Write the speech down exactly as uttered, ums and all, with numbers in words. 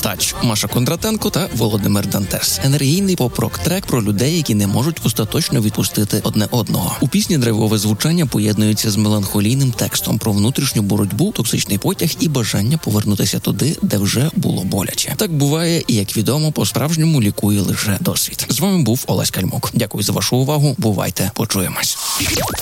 Тач, Маша Кондратенко та Володимир Дантес. Енергійний поп-рок-трек про людей, які не можуть остаточно відпустити одне одного. У пісні драйвове звучання поєднується з меланхолійним текстом про внутрішню боротьбу, токсичний потяг і бажання повернутися туди, де вже було боляче. Так буває і, як відомо, по-справжньому лікує лише досвід. З вами був Олесь Кальмук. Дякую за вашу увагу. Бувайте, почуємось.